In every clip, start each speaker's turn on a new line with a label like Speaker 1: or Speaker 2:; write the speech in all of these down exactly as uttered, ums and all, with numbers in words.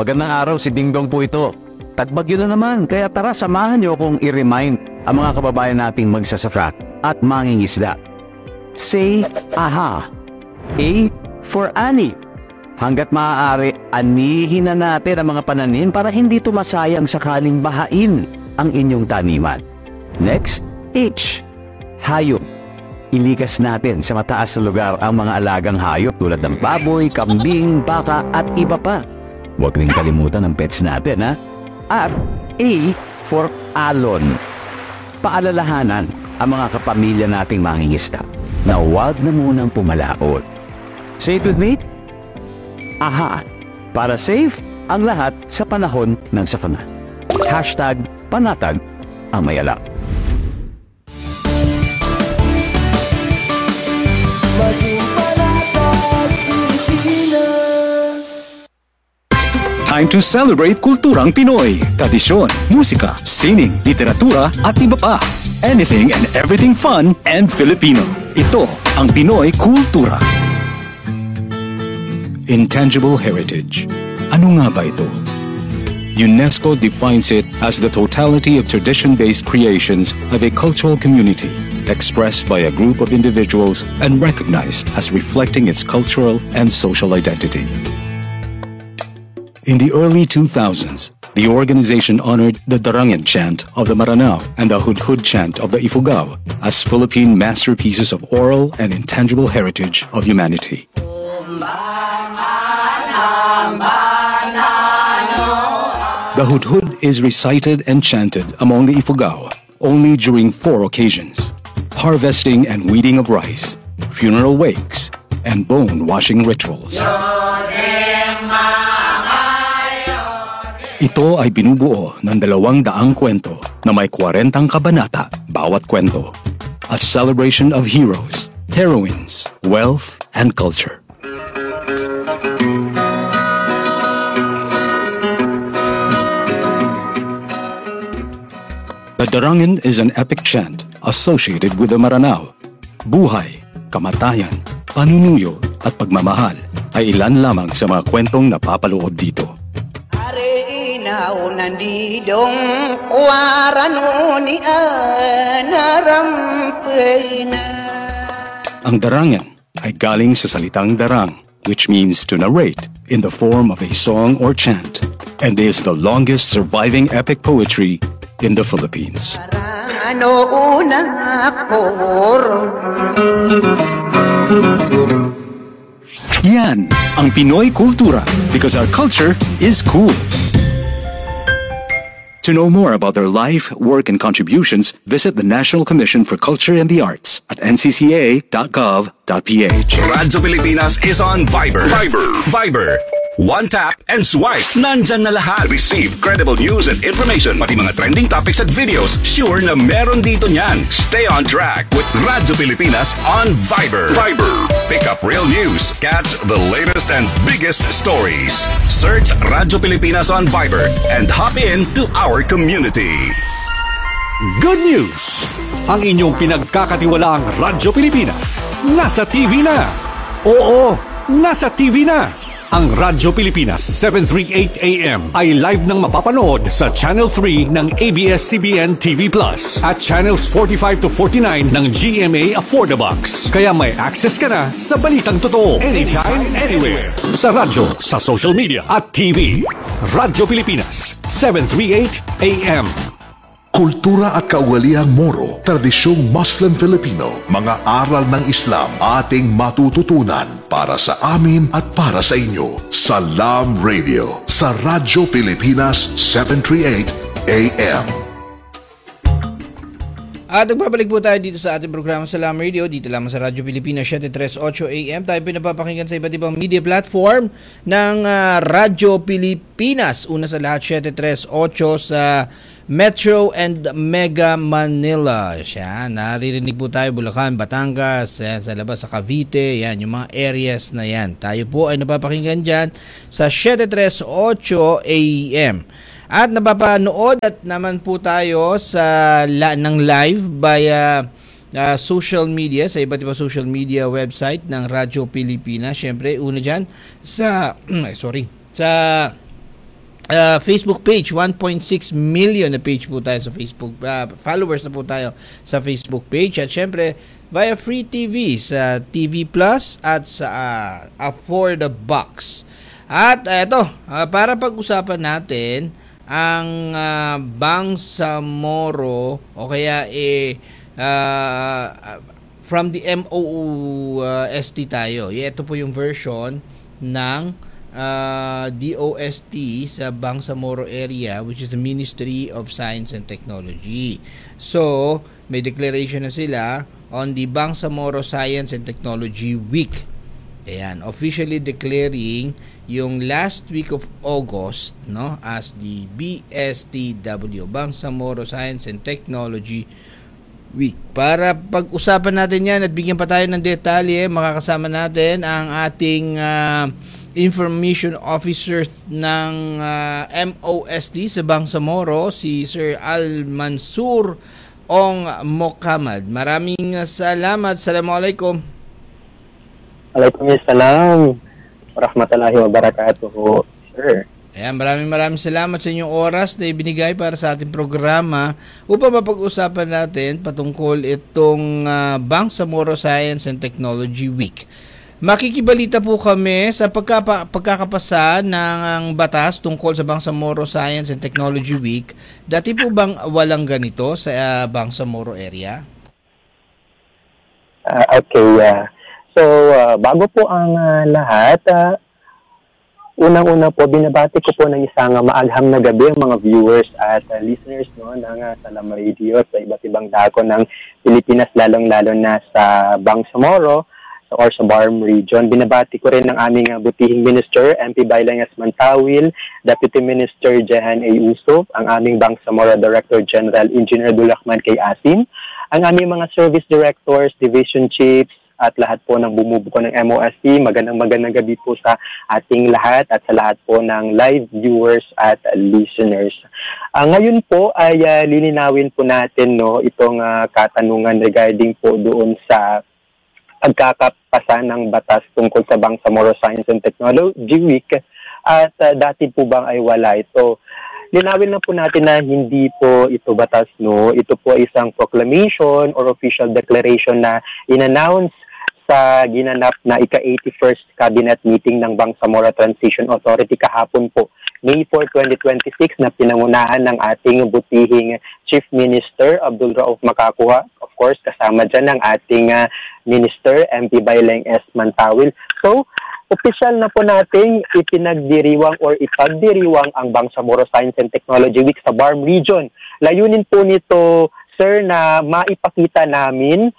Speaker 1: Magandang araw, si Dingdong po ito. Tagbagyo na naman, kaya tara samahan niyo kong i-remind ang mga kababayan nating magsasaka at mangingisda. Say aha. A for ani. Hanggat maaari, anihin na natin ang mga pananim para hindi tumasayang sakaling bahain ang inyong taniman. Next, H. Hayop. Ilikas natin sa mataas na lugar ang mga alagang hayop tulad ng baboy, kambing, baka at iba pa. Huwag rin kalimutan ang pets natin, ha? At A for alon. Paalalahanan ang mga kapamilya nating mangingisda na huwag na munang pumalaot. Say it with me. Aha. Para safe ang lahat sa panahon ng sakuna. Hashtag panatag ang mayala.
Speaker 2: Time to celebrate kulturang Pinoy. Tradisyon, musika, sining, literatura at iba pa. Anything and everything fun and Filipino. Ito ang Pinoy Kultura. Intangible heritage. Ano nga ba ito? UNESCO defines it as the totality of tradition-based creations of a cultural community, expressed by a group of individuals and recognized as reflecting its cultural and social identity. In the early two thousands, the organization honored the Darangan chant of the Maranao and the Hudhud chant of the Ifugao as Philippine masterpieces of oral and intangible heritage of humanity. The Hudhud is recited and chanted among the Ifugao only during four occasions: harvesting and weeding of rice, funeral wakes, and bone-washing rituals. Ito ay binubuo ng dalawang daang kwento na may kwarentang kabanata bawat kwento. A celebration of heroes, heroines, wealth, and culture. The Darangan is an epic chant associated with the Maranao. Buhay, kamatayan, panunuyo, at pagmamahal ay ilan lamang sa mga kwentong napapaloob dito.
Speaker 3: Now nandidong warano ni anarampena.
Speaker 2: Ang darangan ay galing sa salitang darang, which means to narrate in the form of a song or chant, and is the longest surviving epic poetry in the Philippines. Yan ang Pinoy Kultura, because our culture is cool. To know more about their life, work, and contributions, visit the National Commission for Culture and the Arts at n c c a dot gov dot p h.
Speaker 4: Radyo Pilipinas is on Viber. Viber. Viber. One tap and swipe. Nandyan na lahat. Receive credible news and information. Pati mga trending topics at videos. Sure na meron dito niyan. Stay on track with Radyo Pilipinas on Viber. Viber. Pick up real news. Catch the latest and biggest stories. Search Radyo Pilipinas on Viber and hop in to our community.
Speaker 5: Good news! Ang inyong pinagkakatiwalaang Radyo Pilipinas nasa T V na. Oo, nasa T V na. Ang Radyo Pilipinas seven thirty-eight A M ay live nang mapapanood sa Channel three ng A B S C B N T V Plus at Channels forty-five to forty-nine ng G M A Affordabox. Kaya may access ka na sa balitang totoo anytime, anywhere. Sa radyo, sa social media at T V. Radyo Pilipinas seven thirty-eight A M.
Speaker 6: Kultura at kaugaliang Moro, tradisyong Muslim Filipino, mga aral ng Islam ating matututunan para sa amin at para sa inyo. Salam Radio sa Radyo Pilipinas seven thirty-eight A M.
Speaker 7: At nagbabalik po tayo dito sa ating programa Salam Radio, dito lamang sa Radyo Pilipinas seven thirty-eight A M. Tayo pinapapakinggan sa iba't ibang media platform ng uh, Radyo Pilipinas. Una sa lahat, seven thirty-eight sa Metro and Mega Manila. Siya, naririnig po tayo Bulacan, Batangas, yan, sa labas sa Cavite, yan, yung mga areas na yan. Tayo po ay napapakinggan dyan sa seven thirty-eight A M. At napapanood at naman po tayo sa la, ng live via uh, social media, sa iba't ibang social media website ng Radyo Pilipinas. Siyempre, una dyan sa, sorry, sa uh, Facebook page, one point six million na page po tayo sa Facebook. Uh, followers na po tayo sa Facebook page. At syempre, via Free T V sa T V Plus at sa uh, For the Box. At eto, uh, para pag-usapan natin ang uh, Bangsamoro o kaya eh uh, from the M O S T tayo. Ito po yung version ng uh, D O S T sa Bangsamoro area, which is the Ministry of Science and Technology. So, may declaration na sila on the Bangsamoro Science and Technology Week. Ayan, officially declaring yung last week of August, no, as the B S T W, Bangsamoro Science and Technology Week. Para pag-usapan natin yan at bigyan pa tayo ng detalye, makakasama natin ang ating uh, Information Officer ng uh, M O S T sa Bangsamoro, si Sir Al Mansur Ong Mokamad. Maraming salamat. Assalamualaikum.
Speaker 8: Waalaikumsalam warahmatullahi wabarakatuh, sir.
Speaker 7: Ayan, maraming maraming salamat sa inyong oras na ibinigay para sa ating programa upang mapag-usapan natin patungkol itong uh, Bangsamoro Science and Technology Week. Makikibalita po kami sa pagkapa, pagkakapasa ng ang batas tungkol sa Bangsamoro Science and Technology Week. Dati po bang walang ganito sa uh, Bangsamoro area?
Speaker 8: Uh, okay, yeah. So, uh, bago po ang uh, lahat, uh, unang-una po, binabati ko po ng isang uh, maagham na gabi ang mga viewers at uh, listeners no, ng uh, Salam Radio sa iba't ibang dako ng Pilipinas, lalong-lalo na sa Bangsamoro or sa Barm Region. Binabati ko rin ng aming uh, butihing Minister, M P Baylangas Mantawil, Deputy Minister Jehan A. Usop, ang aming Bangsamoro Director General Engineer Dulacman K. Asim, ang aming mga Service Directors, Division Chiefs, at lahat po ng bumubuo ng M O S T. Magandang magandang gabi po sa ating lahat at sa lahat po ng live viewers at uh, listeners. Uh, ngayon po ay uh, lilinawin po natin no itong uh, katanungan regarding po doon sa pagkakapasa ng batas tungkol sa Bangsamoro Science and Technology Week at uh, dati po bang ay wala ito. Linawin na po natin na hindi po ito batas, no. Ito po isang proclamation or official declaration na in-announce sa ginanap na ika-eighty-first Cabinet Meeting ng Bangsamoro Transition Authority kahapon po, May fourth, twenty twenty-six, na pinangunahan ng ating butihing Chief Minister Abdul Rauf Makakuha. Of course, kasama dyan ng ating uh, Minister, M P Bayleng S. Mantawil. So, opisyal na po nating ipinagdiriwang or ipagdiriwang ang Bangsamoro Science and Technology Week sa Barm Region. Layunin po nito, sir, na maipakita namin,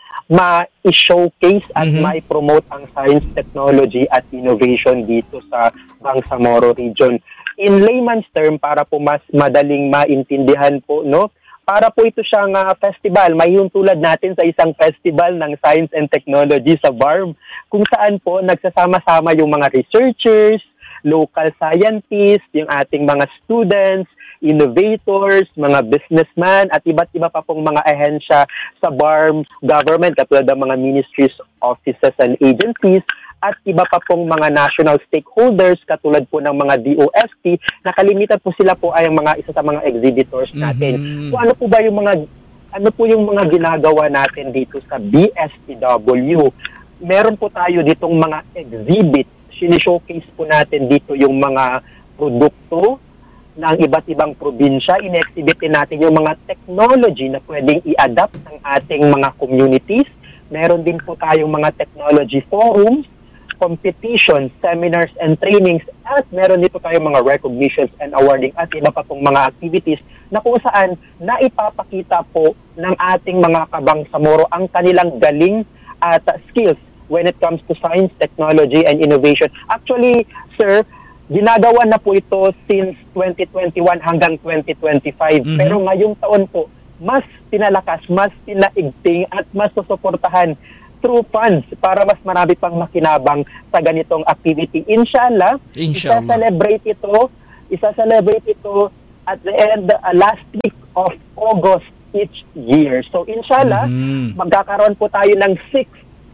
Speaker 8: ma-showcase at mm-hmm. ma-promote ang science, technology at innovation dito sa Bangsamoro Region. In layman's term, para po mas madaling maintindihan po, no? Para po ito siyang uh, festival, may yung tulad natin sa isang festival ng science and technology sa Barm, kung saan po nagsasama-sama yung mga researchers, local scientists, yung ating mga students, innovators, mga businessmen, at iba't iba pa pong mga ahensya sa Barm government, katulad ng mga ministries, offices, and agencies, at iba pa pong mga national stakeholders, katulad po ng mga D O S T, na kalimitan po sila po ay ang mga isa sa mga exhibitors natin. Mm-hmm. So ano po ba yung mga ano po yung mga ginagawa natin dito sa B S T W? Meron po tayo ditong mga exhibit, sinishowcase po natin dito yung mga produkto ng iba't ibang probinsya, in-exhibitin natin yung mga technology na pwedeng i-adapt ng ating mga communities. Meron din po tayong mga technology forums, competitions, seminars, and trainings, at meron dito tayong mga recognitions and awarding at iba pa pong mga activities na kung saan naipapakita po ng ating mga kabangsamoro ang kanilang galing at uh, skills when it comes to science, technology, and innovation. Actually, sir, ginagawa na po ito since twenty twenty-one hanggang twenty twenty-five. Mm-hmm. Pero ngayong taon po, mas pinalakas, mas pinaigting at mas susuportahan through funds para mas marami pang makinabang sa ganitong activity. Inshallah,
Speaker 7: Inshallah.
Speaker 8: isa-celebrate ito, isa-celebrate ito at the end, uh, last week of August each year. So inshallah, mm-hmm. magkakaroon po tayo ng sixth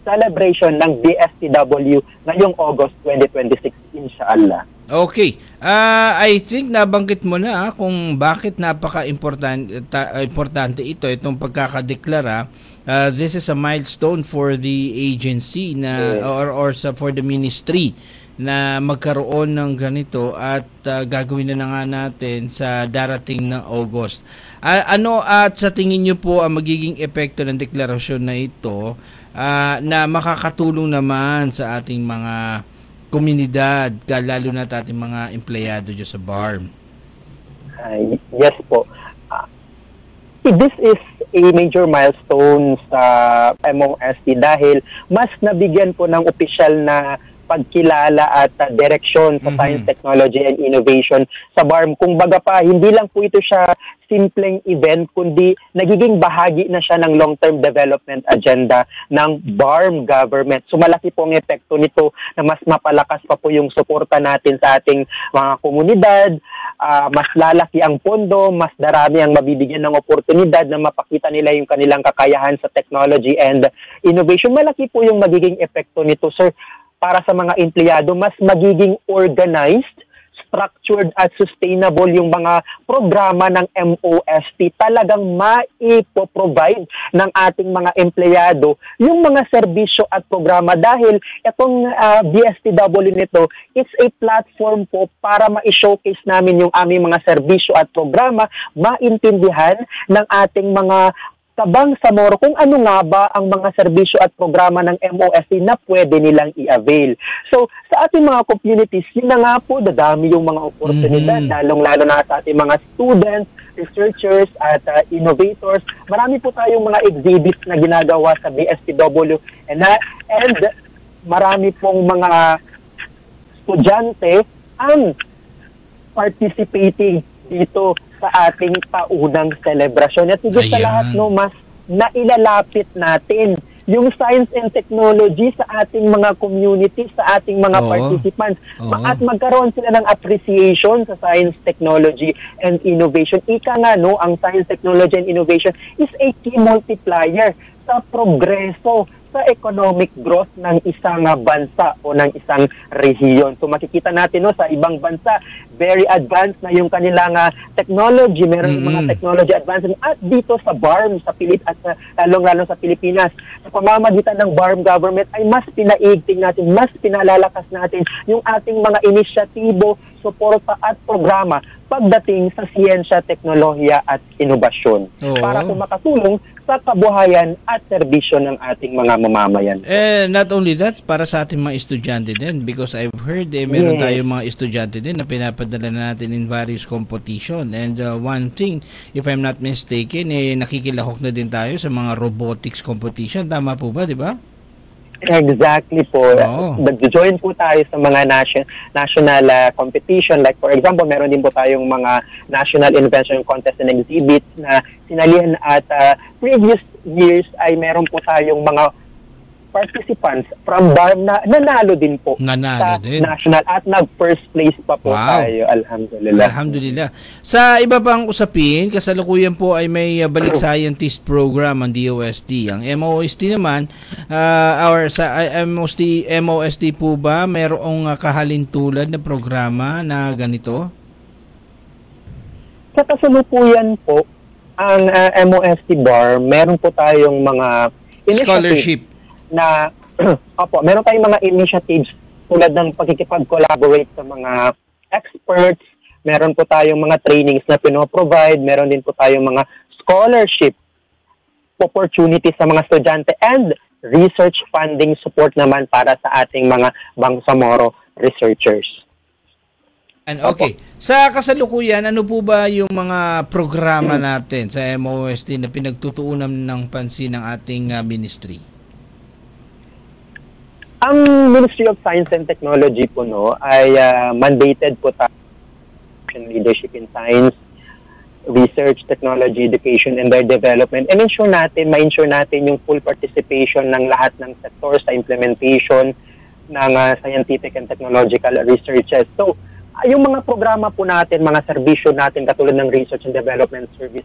Speaker 8: celebration ng B S T W ngayong August twenty twenty-six, inshallah.
Speaker 7: Okay. Ah, I think nabanggit mo na ah, kung bakit napaka-importante ta- importante ito, itong pagkakadeklara. Uh, this is a milestone for the agency na
Speaker 8: Yeah.
Speaker 7: or or sa for the ministry na magkaroon ng ganito at uh, gagawin na, na nga natin sa darating na August. Ah, ano at sa tingin niyo po ang magiging epekto ng deklarasyon na ito ah, na makakatulong naman sa ating mga komunidad, lalo na ating mga empleyado dyan sa B A R M?
Speaker 8: Uh, yes po. Uh, this is a major milestone sa M O S T dahil mas nabigyan po ng opisyal na pagkilala at uh, direksyon sa
Speaker 7: Mhm.
Speaker 8: science, technology, and innovation sa B A R M. Kung baga pa, hindi lang po ito siya simpleng event, kundi nagiging bahagi na siya ng long-term development agenda ng B A R M government. So malaki po ang epekto nito na mas mapalakas pa po yung suporta natin sa ating mga komunidad, uh, mas lalaki ang pondo, mas darami ang mabibigyan ng oportunidad na mapakita nila yung kanilang kakayahan sa technology and innovation. Malaki po yung magiging epekto nito, sir, para sa mga empleyado. Mas magiging organized, structured at sustainable yung mga programa ng M O S T. Talagang maipoprovide ng ating mga empleyado yung mga serbisyo at programa dahil itong uh, B S T W nito, it's a platform po para ma-showcase namin yung aming mga serbisyo at programa, maintindihan ng ating mga kabang-samoro kung ano nga ba ang mga serbisyo at programa ng M O S T na pwede nilang i-avail. So, sa ating mga communities, yun na nga po, dadami yung mga oportunidad,
Speaker 7: Mhm.
Speaker 8: lalong-lalo na sa ating mga students, researchers, at uh, innovators. Marami po tayong mga exhibits na ginagawa sa B S T W and, uh, and marami pong mga estudyante ang participating dito sa ating taunang selebrasyon. At higit sa
Speaker 7: Ayan.
Speaker 8: lahat, no, mas nailalapit natin yung science and technology sa ating mga community, sa ating mga
Speaker 7: Oo.
Speaker 8: participants.
Speaker 7: Oo.
Speaker 8: At magkaroon sila ng appreciation sa science, technology, and innovation. Ika nga, no, ang science, technology, and innovation is a key multiplier sa progreso sa economic growth ng isang uh, bansa o ng isang rehiyon. So makikita natin, no, sa ibang bansa, very advanced na yung kanilang uh, technology, meron
Speaker 7: Mm-mm.
Speaker 8: mga technology advancement at dito sa B A R M sa Pilip at uh, lalong-lalo sa Pilipinas. Sa pamamagitan ng B A R M government ay mas pinaigting natin, mas pinalalakas natin yung ating mga inisyatibo, suporta at programa pagdating sa siyensya, teknolohiya at inobasyon
Speaker 7: Oo.
Speaker 8: para po makatulong sa kabuhayan at serbisyo ng ating mga mamamayan.
Speaker 7: Eh, not only that, para sa ating mga estudyante din, because I've heard eh, meron
Speaker 8: Yes.
Speaker 7: tayong mga estudyante din na pinapadala na natin in various competition. And uh, one thing, if I'm not mistaken, eh, nakikilahok na din tayo sa mga robotics competition. Tama po ba, di ba?
Speaker 8: Exactly po.
Speaker 7: Oo.
Speaker 8: Nag-join po tayo sa mga nation, national uh, competition. Like for example, meron din po tayong mga national invention contest and exhibits na sinalihan at uh, previous years ay meron po tayong mga participants from B A R M na nanalo din po
Speaker 7: Nanalo
Speaker 8: sa
Speaker 7: din.
Speaker 8: national at nag-first place pa po
Speaker 7: Wow.
Speaker 8: tayo. Alhamdulillah.
Speaker 7: Alhamdulillah. Sa iba pang usapin, kasalukuyan po ay may uh, balik scientist program ang D O S T. Ang M O S T naman, uh, or sa uh, M O S T, M O S T po ba mayroong uh, kahalintulad na programa na ganito?
Speaker 8: Sa kasalukuyan po, ang uh, M O S T B A R M, meron po tayong mga initiatives
Speaker 7: Scholarship.
Speaker 8: na, opo, meron tayong mga initiatives tulad ng pagkikipag-collaborate sa mga experts, meron po tayong mga trainings na pinoprovide, meron din po tayong mga scholarship opportunities sa mga estudyante and research funding support naman para sa ating mga Bangsamoro researchers.
Speaker 7: And okay. Sa kasalukuyan, ano po ba yung mga programa natin sa M O S T na pinagtutuunan ng pansin ng ating uh, ministry?
Speaker 8: Ang Ministry of Science and Technology po, no, ay uh, mandated po tayo leadership in science, research, technology, education, and their development. And ensure natin, ma-ensure natin yung full participation ng lahat ng sector sa implementation ng uh, scientific and technological researches. So, yung mga programa po natin, mga serbisyo natin katulad ng research and development service